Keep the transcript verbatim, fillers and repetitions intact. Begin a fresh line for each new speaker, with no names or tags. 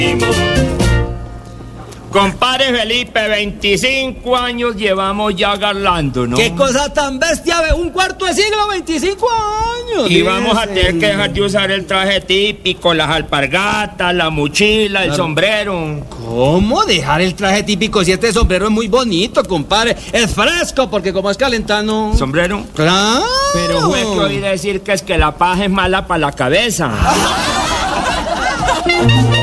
Compadre Felipe, veinticinco años llevamos ya garlando, ¿no?
¡Qué cosa tan bestia! Un cuarto de siglo, veinticinco años.
Y vamos a tener que dejar de usar el traje típico, las alpargatas, la mochila, el sombrero.
¿Cómo dejar el traje típico si este sombrero es muy bonito, compadre? Es fresco, porque como es calentano...
¿Sombrero?
¡Claro!
Pero fue que oí decir que es que la paja es mala para la cabeza.